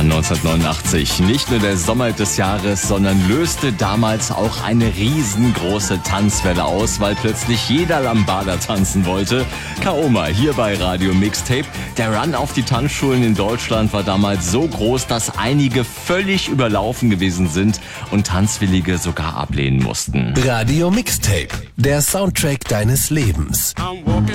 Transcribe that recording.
1989. Nicht nur der Sommer des Jahres, sondern löste damals auch eine riesengroße Tanzwelle aus, weil plötzlich jeder Lambada tanzen wollte. Kaoma hier bei Radio Mixtape. Der Run auf die Tanzschulen in Deutschland war damals so groß, dass einige völlig überlaufen gewesen sind und Tanzwillige sogar ablehnen mussten. Radio Mixtape, der Soundtrack deines Lebens.